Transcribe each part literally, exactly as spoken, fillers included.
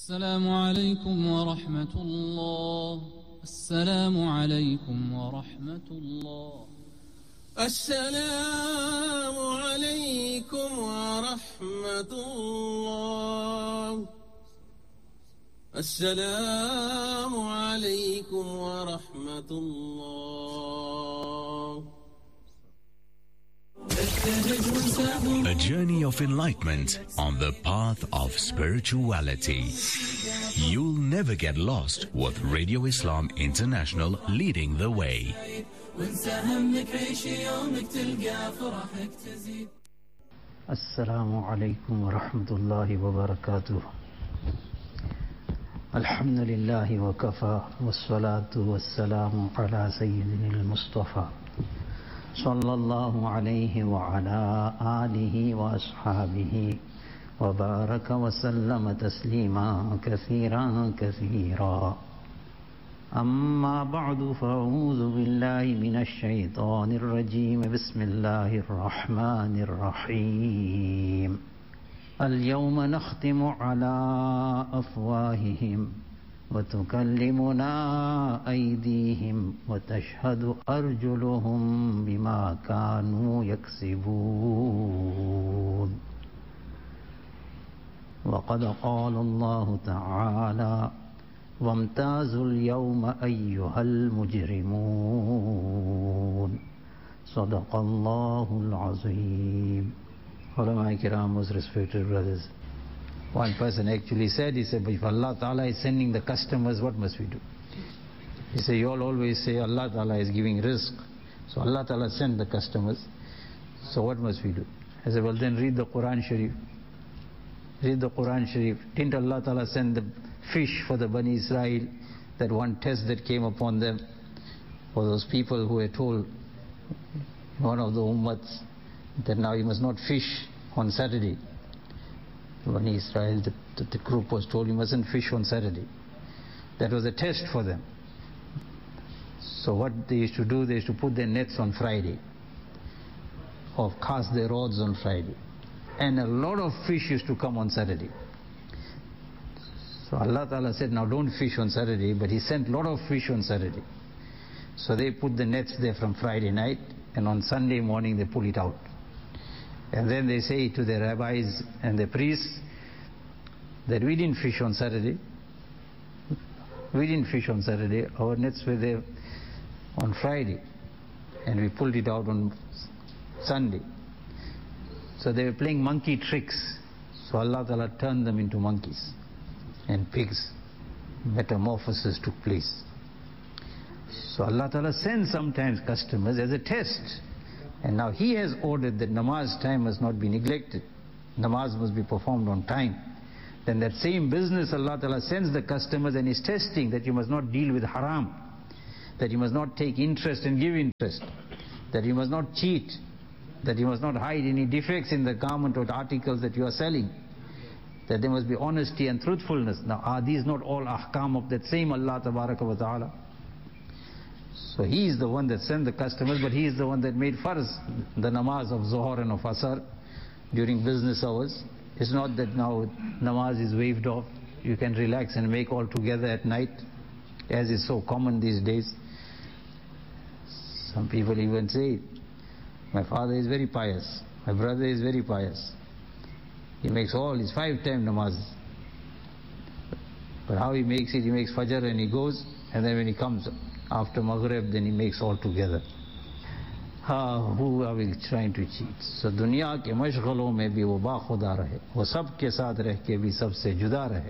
السلام عليكم ورحمة الله. السلام عليكم ورحمة الله. السلام عليكم ورحمة الله. السلام عليكم ورحمة الله. A journey of enlightenment on the path of spirituality. You'll never get lost with Radio Islam International leading the way. Assalamu alaikum wa rahmatullahi wa barakatuh. Alhamdulillahi wa kafa wassalatu wassalamu ala sayyidina al-Mustafa sallallahu alayhi wa ala alihi wa ashabihi wa baraka wa sallama taslima kathiran kathira. أما بعد فأعوذ بالله من الشيطان الرجيم. بسم الله الرحمن الرحيم. اليوم نختم على أفواههم وتكلمنا أيديهم وتشهد أرجلهم بما كانوا يكسبون. وقد قال الله تعالى وامتازوا اليوم أيها المجرمون. صدق الله العظيم. Ulama Kiram, most respected brothers, one person actually said, he said, but if Allah Ta'ala is sending the customers, what must we do? He said, you all always say Allah Ta'ala is giving rizq, so Allah Ta'ala sent the customers, so what must we do? I said, well then read the Quran Sharif. Read the Quran Sharif. Didn't Allah Ta'ala send the fish for the Bani Israel, that one test that came upon them, for those people who were told, one of the ummats, that now you must not fish on Saturday. Bani Israel, the, the, the group was told you mustn't fish on Saturday. That was a test for them. So what they used to do, they used to put their nets on Friday, or cast their rods on Friday. And a lot of fish used to come on Saturday. So Allah Ta'ala said, now don't fish on Saturday, but He sent a lot of fish on Saturday. So they put the nets there from Friday night, and on Sunday morning they pull it out. And then they say to the rabbis and the priests that we didn't fish on Saturday. We didn't fish on Saturday. Our nets were there on Friday, and we pulled it out on Sunday. So they were playing monkey tricks. So Allah Ta'ala turned them into monkeys and pigs. Metamorphosis took place. So Allah Ta'ala sends sometimes customers as a test. And now He has ordered that namaz time must not be neglected. Namaz must be performed on time. Then that same business Allah Ta'ala sends the customers and is testing that you must not deal with haram, that you must not take interest and give interest, that you must not cheat, that you must not hide any defects in the garment or the articles that you are selling, that there must be honesty and truthfulness. Now are these not all ahkam of that same Allah Tabaraka wa Ta'ala? So He is the one that sent the customers, but He is the one that made farz the namaz of Zuhr and of Asr during business hours. It's not that now namaz is waived off, you can relax and make all together at night, as is so common these days. Some people even say, my father is very pious, my brother is very pious, he makes all his five time namazes. But how he makes it, he makes Fajr and he goes, and then when he comes after Maghrib, then he makes all together. Ah, who are we trying to cheat? So dunya ke mashghalon mein bhi wo ba khuda rahe, wo sab ke saath reh ke bhi sab se juda rahe.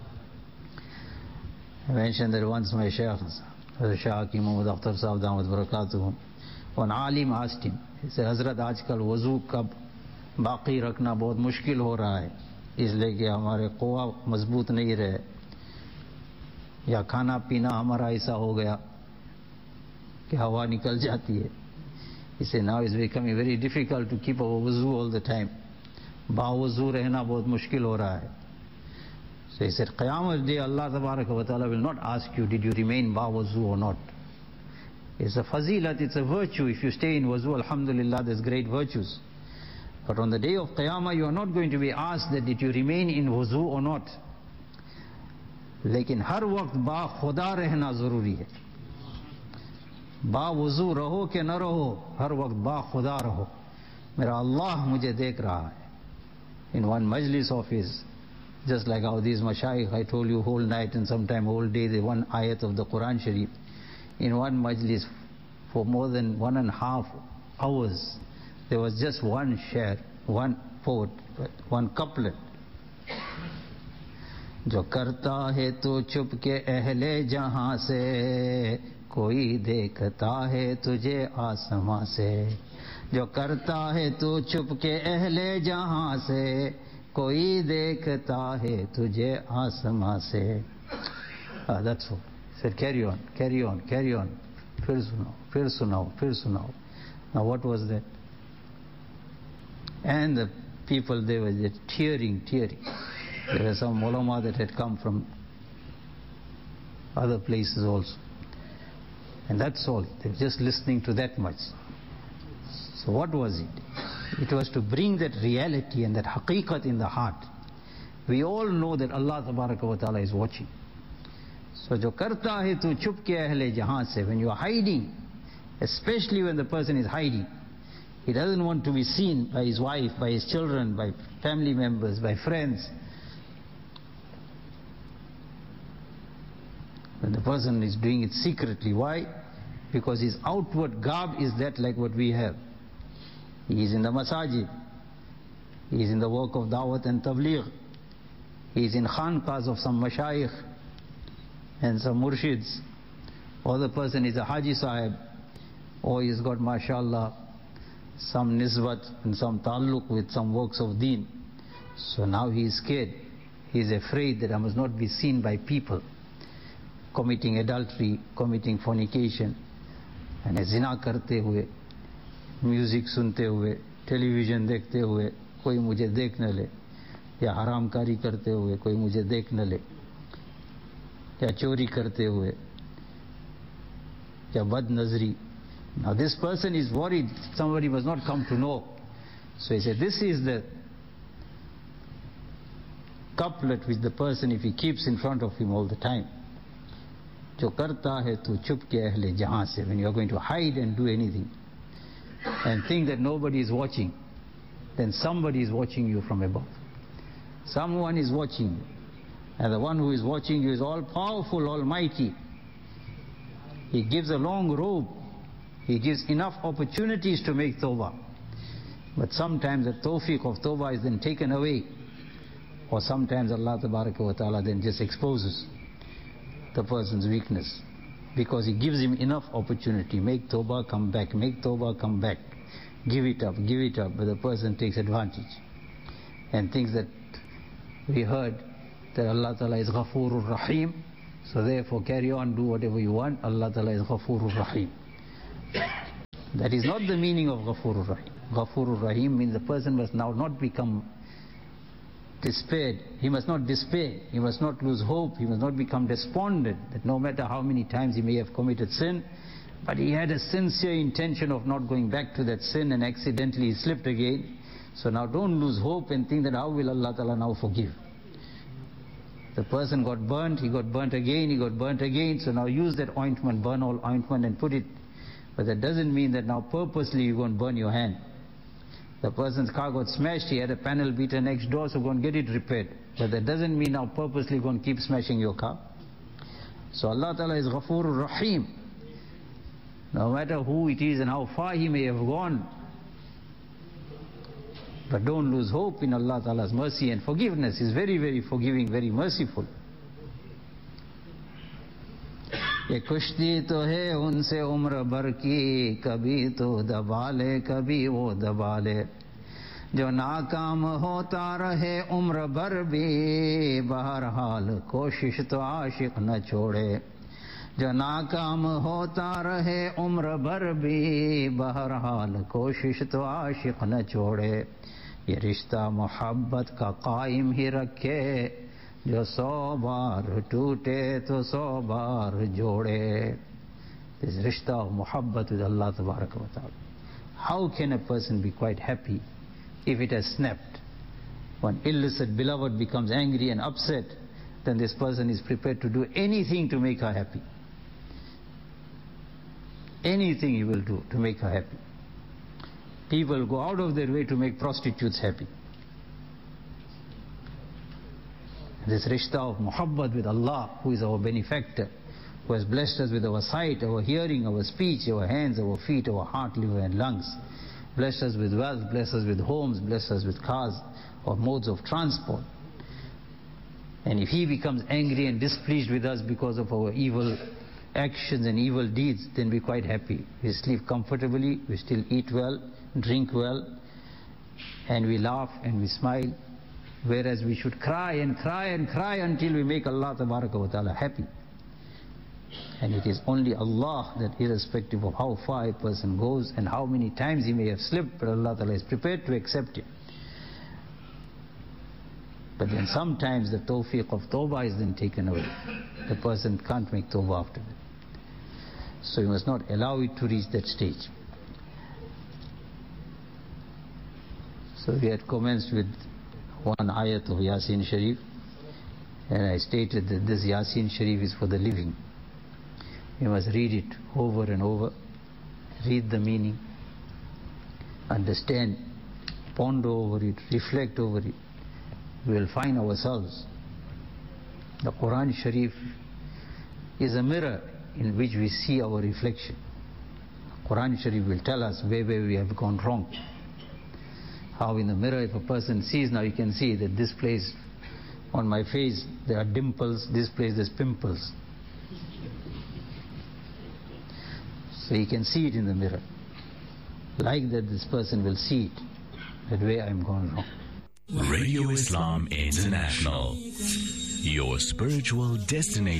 I mentioned that once my Shaykh, Shaykh Hakim Muhammad Akhtar Sahib Damat Barakatuh, one alim asked him, he said, Hazrat aajkal wuzu ka baqi rakhna bahut mushkil ho raha hai, isliye ki hamare quwa mazboot nahi rahe, ya khana pina hamara aisa ho gaya कि हवा निकल जाती है. He said now it's becoming very difficult to keep our wuzu all the time. बावुज़ू रहना बहुत मुश्किल हो रहा है. So he said Qiyamah day Allah Tabaraka wa Ta'ala will not ask you did you remain bawazu or not. It's a fazilat, it's a virtue. If you stay in wuzu, alhamdulillah, there's great virtues. But on the day of Qiyamah you are not going to be asked that did you remain in wuzu or not. लेकिन हर वक्त बा खुदा रहना जरूरी है. बावुजू रहो कि न रहो, हर वक्त बा खुदा रहो. मेरा अल्लाह मुझे देख रहा है. In one majlis of his, just like how these mashayikh, I told you, whole night and sometime whole day, the one ayat of the Quran Sharif, in one majlis for more than one and a half hours, there was just one share, one poet, one couplet. जो करता है तो चुप के अहले जहां से, कोई देखता है तुझे आसमां से. जो करता है तो चुप के अहले जहां से, कोई देखता है तुझे आसमां से. Ah, that's all. Said carry on, carry on, carry on. फिर सुनाओ, फिर सुनाओ, फिर सुनाओ. Now what was that? And the people, they were just tearing, tearing. There were some ulama that had come from other places also. And that's all. They were just listening to that much. So what was it? It was to bring that reality and that haqiqat in the heart. We all know that Allah Tabaraka wa Ta'ala is watching. So jo karta hai tu chup ke ahle jahan se, when you are hiding, especially when the person is hiding, he doesn't want to be seen by his wife, by his children, by family members, by friends. When the person is doing it secretly. Why? Because his outward garb is that like what we have. He is in the masajid. He is in the work of da'wat and tabligh. He is in khanqahs of some mashayikh and some murshids. Or the person is a haji sahib. Or he has got, mashallah, some nisbat and some ta'alluq with some works of deen. So now he is scared. He is afraid that I must not be seen by people committing adultery, committing fornication, and zina karte hue, music sunte hue, television dekhte hue, koi mujhe dekh na le, ya haram kari karte hue, koi mujhe dekh na le, ya chori karte hue, ya bad nazri. Now this person is worried somebody must not come to know. So he said, this is the couplet which the person, if he keeps in front of him all the time. जो करता है तो चुप के अहले जहां से, when you are going to hide and do anything and think that nobody is watching, then somebody is watching you from above. Someone is watching you, and the one who is watching you is all powerful, almighty. He gives a long rope, he gives enough opportunities to make tawbah, but sometimes the tawfiq of tawbah is then taken away, or sometimes Allah Tabaraka wa Ta'ala then just exposes the person's weakness, because he gives him enough opportunity. Make tawbah, come back, make tawbah, come back, give it up, give it up, but the person takes advantage and thinks that we heard that Allah Ta'ala is Ghafurur Rahim, so therefore carry on, do whatever you want. Allah Ta'ala is Ghafurur Rahim. That is not the meaning of Ghafurur Rahim. Ghafurur Rahim means the person must now not become despaired. He must not despair. He must not lose hope. He must not become despondent that no matter how many times he may have committed sin, but he had a sincere intention of not going back to that sin and accidentally he slipped again. So now don't lose hope and think that how will Allah Ta'ala now forgive. The person got burnt, he got burnt again, he got burnt again, so now use that ointment, burn all ointment and put it. But that doesn't mean that now purposely you're going to burn your hand. The person's car got smashed, he had a panel beater next door, so go and get it repaired. But that doesn't mean now purposely go and keep smashing your car. So Allah Ta'ala is Ghafurur Rahim. No matter who it is and how far he may have gone, but don't lose hope in Allah Ta'ala's mercy and forgiveness. He's very, very forgiving, very merciful. ये कुश्ती तो है उनसे उम्र भर की, कभी तो दबा ले कभी वो दबा ले, जो नाकाम होता रहे उम्र भर भी, बहरहाल कोशिश तो आशिक न छोड़े, जो नाकाम होता रहे उम्र भर भी, बहरहाल कोशिश तो आशिक न छोड़े, ये रिश्ता मोहब्बत का कायम ही रखे, जो सौ बार टूटे तो सौ बार जोड़े. This rishta of muhabbat with Allah Tabaraka wa Ta'ala. How can a person be quite happy if it has snapped? One illicit beloved becomes angry and upset then this person is prepared to do anything to make her happy. Anything he will do to make her happy. People go out of their way to make prostitutes happy. This rishta of muhabbat with Allah, who is our benefactor, who has blessed us with our sight, our hearing, our speech, our hands, our feet, our heart, liver and lungs, blessed us with wealth, blessed us with homes, blessed us with cars or modes of transport. And if he becomes angry and displeased with us because of our evil actions and evil deeds, then we're quite happy. We sleep comfortably, we still eat well, drink well, and we laugh and we smile. Whereas we should cry and cry and cry until we make Allah Tabaraka wa Ta'ala happy. And it is only Allah that, irrespective of how far a person goes and how many times he may have slipped, but Allah Ta'ala is prepared to accept him. But then sometimes the tawfiq of tawbah is then taken away. The person can't make tawbah after that. So you must not allow it to reach that stage. So we had commenced with one ayat of Yasin Sharif, and I stated that this Yasin Sharif is for the living. You must read it over and over, read the meaning, understand, ponder over it, reflect over it. We will find ourselves. The Quran Sharif is a mirror in which we see our reflection. Quran Sharif will tell us where, where we have gone wrong. How in the mirror, if a person sees, now you can see that this place on my face there are dimples, this place there's pimples. So you can see it in the mirror. Like that, this person will see it, that way I'm gone wrong. Radio Islam International, your spiritual destination.